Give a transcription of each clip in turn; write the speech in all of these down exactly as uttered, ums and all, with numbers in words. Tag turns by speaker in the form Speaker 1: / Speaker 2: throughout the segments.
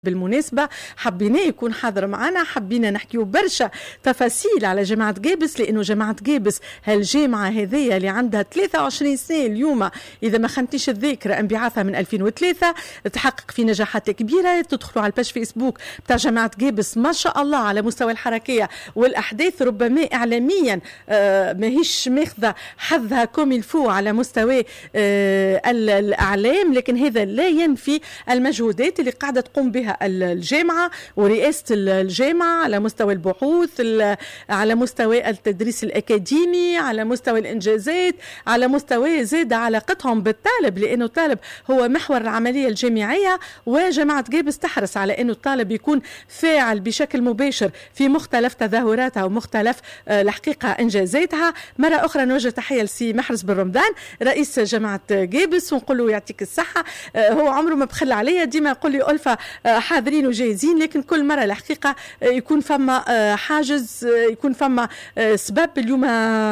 Speaker 1: بالمناسبة حبينا يكون حاضر معنا، حبينا نحكيو برشا تفاصيل على جامعة جابس، لأنه جامعة جابس هالجامعة هذية اللي عندها ثلاثة وعشرين سنة اليوم إذا ما خنتيش الذاكرة، انبعاثها من ألفين وثلاثة، تحقق في نجاحات كبيرة. تدخلوا على الباج فيسبوك بتاع جامعة جابس ما شاء الله على مستوى الحركية والأحداث، ربما إعلاميا آه ماهيش ماخذة حظها كوم الفو على مستوى آه الإعلام، لكن هذا لا ينفي المجهودات اللي قاعدة تقوم بها الجامعة ورئاسة الجامعة على مستوى البحوث، على مستوى التدريس الأكاديمي، على مستوى الإنجازات، على مستوى زاد علاقتهم بالطالب، لأنه الطالب هو محور العملية الجامعية. وجامعة جابس تحرص على أنه الطالب يكون فاعل بشكل مباشر في مختلف تظاهراتها ومختلف الحقيقة إنجازاتها. مرة أخرى نوجه تحية لسي محرز بن رمضان رئيس جامعة جابس، ونقول له يعطيك الصحة. هو عمره ما بخل عليا، ديما يقول لي ألفا حاضرين وجاهزين، لكن كل مرة الحقيقة يكون فما حاجز، يكون فما سبب. اليوم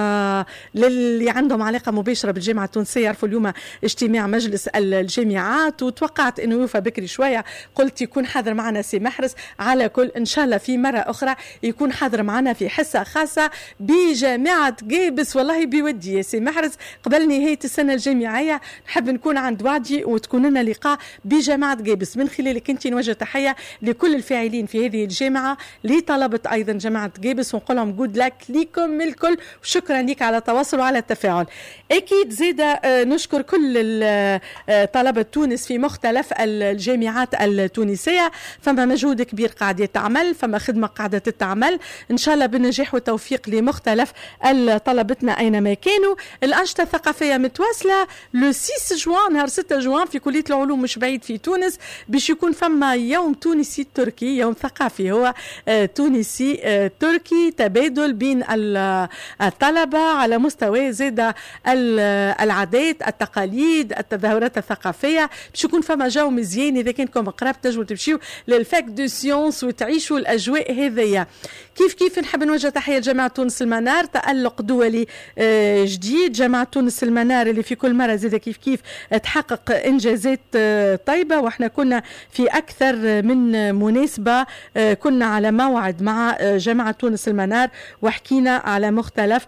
Speaker 1: للي عندهم علاقة مباشرة بالجامعة التونسية يعرفوا اليوم اجتماع مجلس الجامعات، وتوقعت انه يوفى بكري شوية، قلت يكون حاضر معنا سي محرز. على كل ان شاء الله في مرة اخرى يكون حاضر معنا في حصة خاصة بجامعة جابس، والله بودي يا سي محرز قبل نهاية السنة الجامعية نحب نكون عند وعدي وتكون لنا لقاء بجامعة جابس. من خلالك انت نوجه تحية لكل الفاعلين في هذه الجامعة، لطلبة أيضا جامعة جابس، ونقول لهم جود لك ليكم الكل، وشكرا لك على التواصل وعلى التفاعل. أكيد زيادة نشكر كل طلبة تونس في مختلف الجامعات التونسية، فما مجهود كبير قاعد يتعمل، فما خدمة قاعدة تتعمل إن شاء الله بالنجاح والتوفيق لمختلف طلبتنا أينما كانوا. الأنشطة الثقافية متواصلة لو ستة جوان، نهار ستة جوان في كلية العلوم مش بعيد في تونس، باش يكون فما يوم تونسي تركي، يوم ثقافي هو تونسي تركي، تبادل بين الطلبة على مستوى زيادة العادات التقاليد التظاهرات الثقافية، باش يكون فما جو مزيان. إذا كنتم قراب تجوا تمشيو للفاك دو سيونس وتعيشوا الأجواء هذية. كيف كيف نحب نوجه تحية لجامعة تونس المنار، تألق دولي جديد. جامعة تونس المنار اللي في كل مرة زيادة كيف كيف تحقق إنجازات طيبة، وإحنا كنا في أكثر من مناسبة كنا على موعد مع جامعة تونس المنار وحكينا على مختلف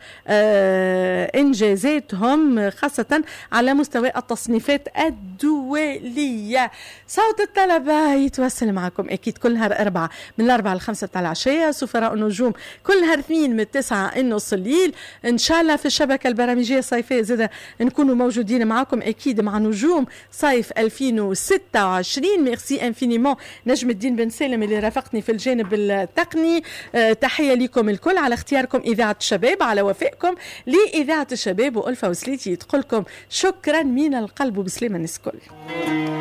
Speaker 1: إنجازاتهم، خاصة على مستوى التصنيفات الدولية. صوت الطلبة يتواصل معكم أكيد كل نهار أربعة من الأربعة لخمسة تاع العشية، سفراء النجوم كل نهار اثنين من التسعة النص الليل. إن شاء الله في الشبكة البرامجية الصيفية زادة نكونوا موجودين معكم أكيد مع نجوم صيف ألفين وستة وعشرين. ميرسي انفينيمون نجم الدين بن سالم اللي رافقني في الجانب التقني. أه تحية لكم الكل على اختياركم إذاعة الشباب، على وفائكم لإذاعة الشباب، وألفا وسليتي تقولكم شكرا من القلب وبسلامة الناس الكل.